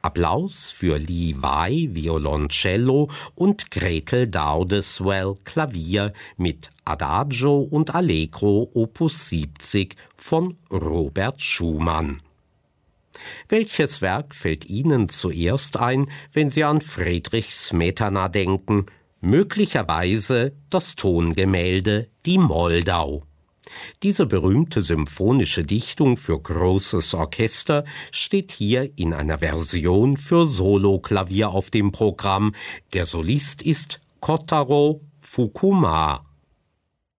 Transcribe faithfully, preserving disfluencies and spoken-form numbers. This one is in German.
Applaus für Li Wei, Violoncello und Gretel Dowdeswell, Klavier mit Adagio und Allegro Opus siebzig von Robert Schumann. Welches Werk fällt Ihnen zuerst ein, wenn Sie an Friedrich Smetana denken? Möglicherweise das Tongemälde Die Moldau. Diese berühmte symphonische Dichtung für großes Orchester steht hier in einer Version für Soloklavier auf dem Programm. Der Solist ist Kotaro Fukuma.